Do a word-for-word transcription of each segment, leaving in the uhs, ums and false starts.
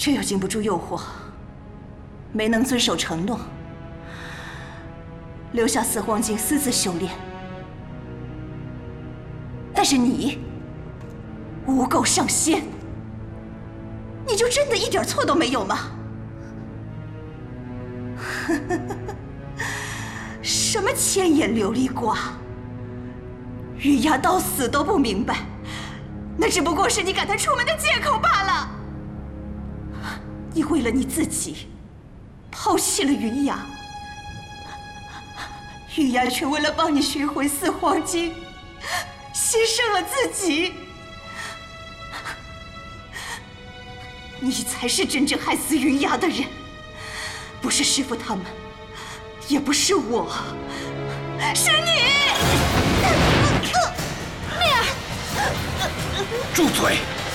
却又经不住诱惑，没能遵守承诺，留下四荒精私自修炼。但是你诬垢上仙，你就真的一点错都没有吗？什么千眼琉璃瓜，玉牙到死都不明白，那只不过是你赶他出门的借口罢了。你为了你自己，抛弃了云牙，玉牙却为了帮你寻回四荒精，牺牲了自己。你才是真正害死云牙的人，不是师父他们，也不是我，是你！媚儿， 住嘴！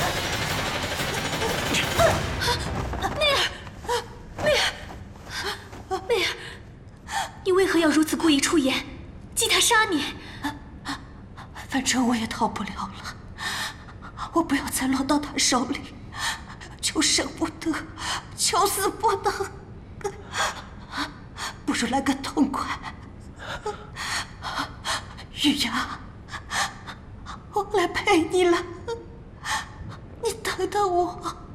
媚儿，媚儿，媚儿，你为何要如此故意出言，激他杀你？ 反正我也逃不了了，我不要再落到他手里，求生不得，求死不能，不如来个痛快。玉牙，我来陪你了，你等等我。